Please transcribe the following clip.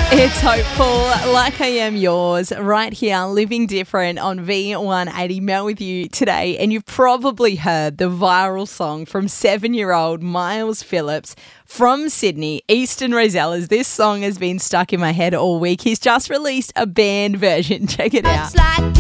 It's Hopeful, Like I Am Yours, right here, Living Different on V180. Mel with you today, and you've probably heard the viral song from 7-year-old Miles Phillips from Sydney, Eastern Rosellas. This song has been stuck in my head all week. He's just released a band version. Check it out.